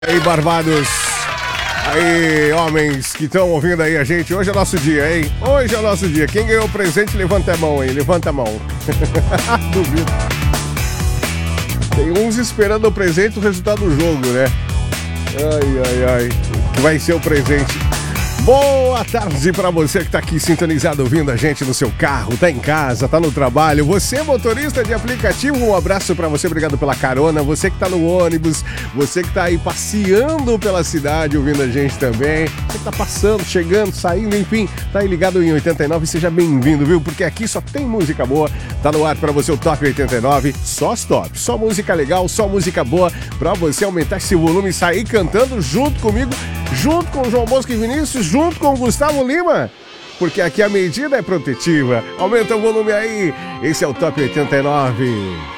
Aí, Barbados. Aí, homens que estão ouvindo aí a gente. Hoje é nosso dia, hein? Hoje é nosso dia. Quem ganhou o presente, levanta a mão aí. Levanta a mão. Duvido. Tem uns esperando o presente, o resultado do jogo, né? Ai. Que vai ser o presente. Boa tarde pra você que tá aqui sintonizado ouvindo a gente no seu carro, tá em casa, tá no trabalho. Você, motorista de aplicativo, um abraço pra você, obrigado pela carona. Você que tá no ônibus, você que tá aí passeando pela cidade ouvindo a gente também. Você que tá passando, chegando, saindo, enfim, tá aí ligado em 89, seja bem-vindo, viu? Porque aqui só tem música boa. Tá no ar pra você o Top 89, só os top, só música legal, só música boa pra você aumentar esse volume e sair cantando junto comigo, junto com o João Bosco e Vinícius, junto com o Gustavo Lima, porque aqui a medida é protetiva. Aumenta o volume aí, esse é o Top 89.